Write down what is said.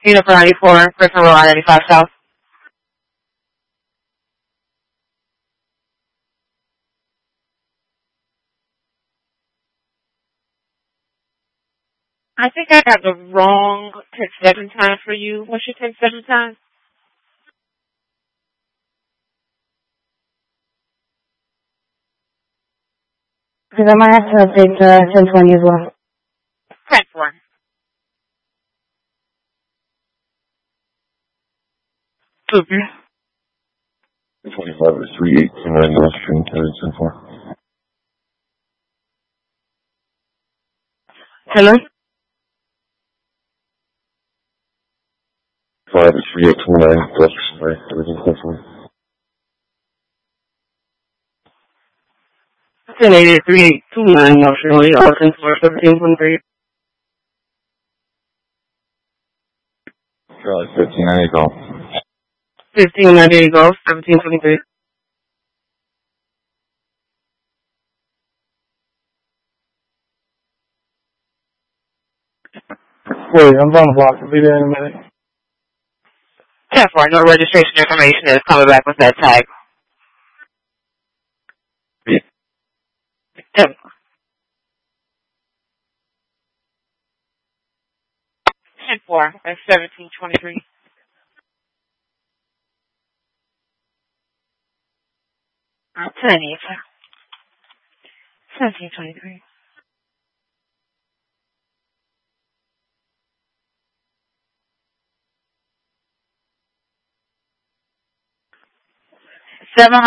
Unit 94, Griffin Road, I-95 South. I think I got the wrong text session time for you. What's your text session time? Because I might have to update the 1020 as well. 10-4. Super. 25 is 3829 North Stream, 10-4. Hello? 5 is 3829 West, sorry, everything's 10-4. 10-8-3829 North Stream, 10-4, 1723. Charlie, 1590 Golf. 1590 Golf, 1723. Wait, I'm on the block. I'll be there in a minute. 10-4, no registration information is coming back with that tag. 10-4. 10-4, that's 1723. I'm telling you, 1723. 700.